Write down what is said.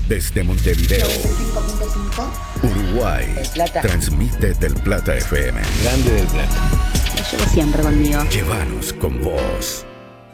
Desde Montevideo, 95.5. Uruguay. Del Plata. Transmite Del Plata FM. Grande del Plata. Lo llevo siempre conmigo. Llévanos con vos.